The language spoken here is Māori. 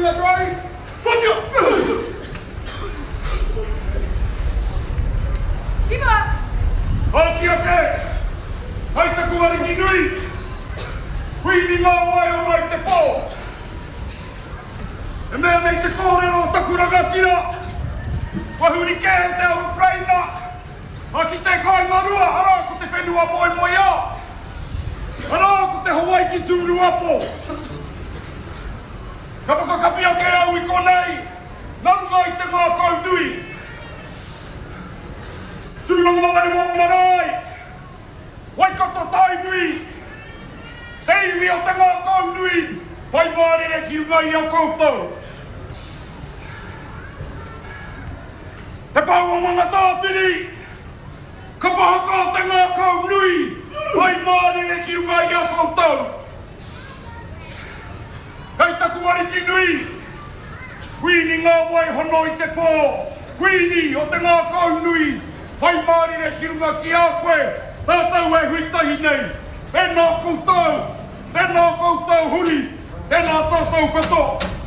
that's right. Put you! Kiva! Oti ake! Hai taku wariki nui! Huini ngā wai o mai te pō! E mea nei te kōrero o taku rangatira! Wahuri kē te aeroplane! A ki te kai marua, ara ko te whenua moi moi a! Ara ko te Hawaii ki tūru apo! Ka whakakapi ake au I konei! Narunga I te ngā kaunui! Tūranga mai o marae! Waikato tai nui! Te iwi o te ngā kaunui! Pai mārere ki ungai au koutou! Te pau o mga tāwhiri! Ka pahaka o te ngā kaunui! Pai mārere ki ungai au koutou! Kei taku ariki nui! Huini ngā wai hono I te pō! Huini o te ngā kaunui! Pai mārere ki runga ki a koe! Tātou e huitahi nei! Tēnā koutou! Tēnā koutou huri! Tēnā tātou kato!